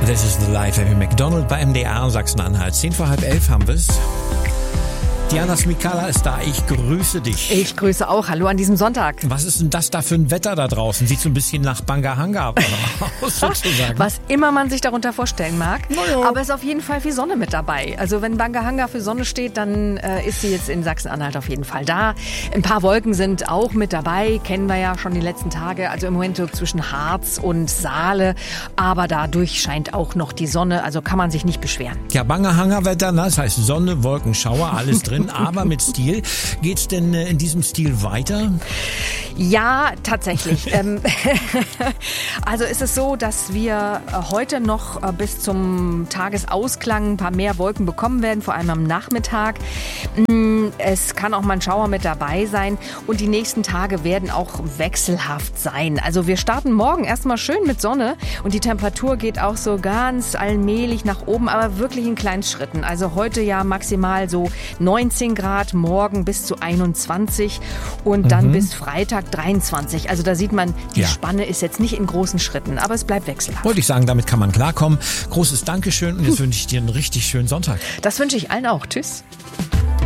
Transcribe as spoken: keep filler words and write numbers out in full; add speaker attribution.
Speaker 1: This is the Life Heavy McDonald bei M D R Sachsen-Anhalt. Zehn vor halb elf haben wir es. Diana Smikala ist da. Ich grüße dich.
Speaker 2: Ich grüße auch. Hallo an diesem Sonntag.
Speaker 1: Was ist denn das da für ein Wetter da draußen? Sieht so ein bisschen nach Bangahanga aus, sozusagen.
Speaker 2: Was immer man sich darunter vorstellen mag.
Speaker 1: Naja.
Speaker 2: Aber es ist auf jeden Fall viel Sonne mit dabei. Also wenn Bangahanga für Sonne steht, dann äh, ist sie jetzt in Sachsen-Anhalt auf jeden Fall da. Ein paar Wolken sind auch mit dabei. Kennen wir ja schon die letzten Tage. Also im Moment so zwischen Harz und Saale. Aber dadurch scheint auch noch die Sonne. Also kann man sich nicht beschweren.
Speaker 1: Ja, Bangahanga-Wetter, das heißt Sonne, Wolken, Schauer, alles drin. Aber mit Stil. Geht's denn in diesem Stil weiter?
Speaker 2: Ja, tatsächlich. ähm, also ist es so, dass wir heute noch bis zum Tagesausklang ein paar mehr Wolken bekommen werden, vor allem am Nachmittag. Es kann auch mal ein Schauer mit dabei sein und die nächsten Tage werden auch wechselhaft sein. Also wir starten morgen erstmal schön mit Sonne und die Temperatur geht auch so ganz allmählich nach oben, aber wirklich in kleinen Schritten. Also heute ja maximal so neunzehn Grad, morgen bis zu einundzwanzig und dann mhm. bis Freitag dreiundzwanzig. Also da sieht man, die ja. Spanne ist jetzt nicht in großen Schritten, aber es bleibt wechselhaft.
Speaker 1: Wollte ich sagen, damit kann man klarkommen. Großes Dankeschön und jetzt wünsche ich dir einen richtig schönen Sonntag.
Speaker 2: Das wünsche ich allen auch. Tschüss.